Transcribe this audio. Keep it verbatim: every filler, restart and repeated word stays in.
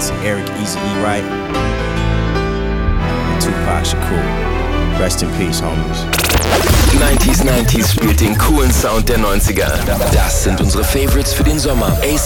Nas, Eric Eazy-E Wright, und Tupac Shakur. Rest in peace, homies. neunziger neunzig spielt den coolen Sound der neunziger. Das sind unsere Favorites für den Sommer. A